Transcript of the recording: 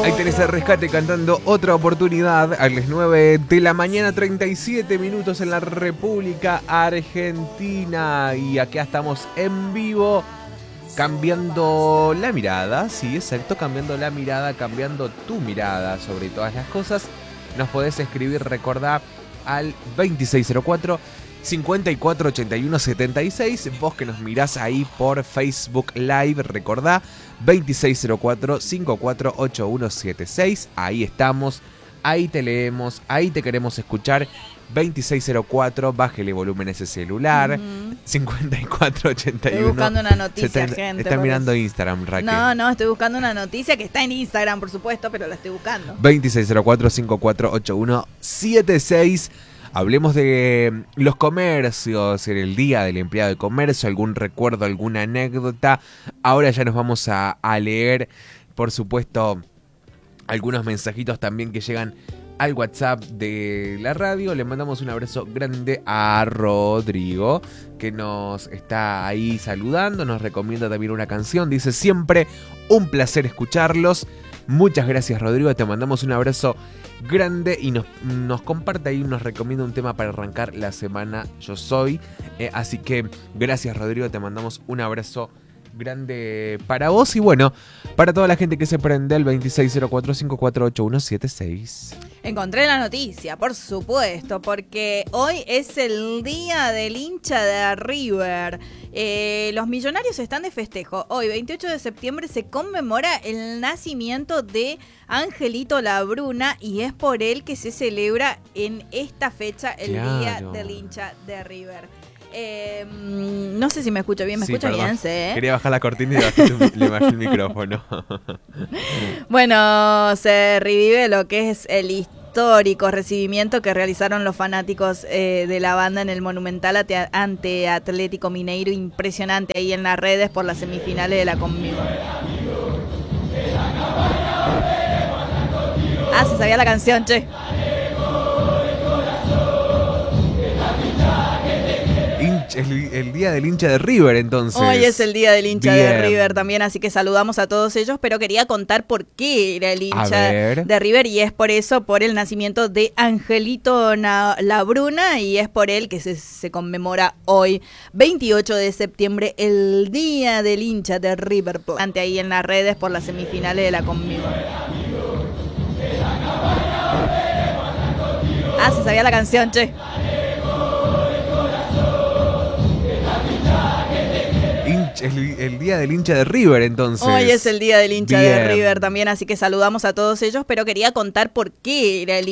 Ahí tenés el Rescate cantando Otra Oportunidad a las 9 de la mañana, 37 minutos en la República Argentina. Y acá estamos en vivo, cambiando la mirada. Sí, exacto, cambiando la mirada, cambiando tu mirada sobre todas las cosas. Nos podés escribir, recordá, al 2604 548176. Vos que nos mirás ahí por Facebook Live, recordá 2604 548176. Ahí estamos, ahí te leemos, ahí te queremos escuchar. 2604, bájele volumen a ese celular. 5481. Estoy buscando una noticia, gente. Está mirando Instagram, Raquel. No, estoy buscando una noticia que está en Instagram, por supuesto, pero la estoy buscando. 2604 548176. Hablemos de los comercios, en el Día del Empleado de Comercio, algún recuerdo, alguna anécdota. Ahora ya nos vamos a leer, por supuesto, algunos mensajitos también que llegan al WhatsApp de la radio. Le mandamos un abrazo grande a Rodrigo, que nos está ahí saludando, nos recomienda también una canción. Dice: siempre un placer escucharlos. Muchas gracias, Rodrigo, te mandamos un abrazo grande y nos comparte ahí, nos recomienda un tema para arrancar la semana. Yo soy, así que gracias, Rodrigo, te mandamos un abrazo grande para vos y bueno, para toda la gente que se prende el 2604 548176. Encontré la noticia, por supuesto, porque hoy es el día del hincha de River. Los millonarios están de festejo. Hoy, 28 de septiembre, se conmemora el nacimiento de Angelito Labruna y es por él que se celebra en esta fecha el Día del hincha de River. No sé si me escucho bien, ¿me escucho bien? Sí, Quería bajar la cortina y le bajé el micrófono. Bueno, se revive lo que es el histórico recibimiento que realizaron los fanáticos de la banda en el Monumental ante Atlético Mineiro. Impresionante ahí en las redes por las semifinales de la Conmebol. Se sabía la canción, che. El día del hincha de River, entonces. Hoy es el día del hincha de River también, así que saludamos a todos ellos, pero quería contar por qué era el hincha de River y es por eso, por el nacimiento de Angelito Labruna y es por él que se conmemora hoy, 28 de septiembre, el día del hincha de River Plate. Ante ahí en las redes por las semifinales de la Conmebol. Se sabía la canción, che. El día del hincha de River, entonces. Hoy es el día del hincha de River también, así que saludamos a todos ellos, pero quería contar por qué era el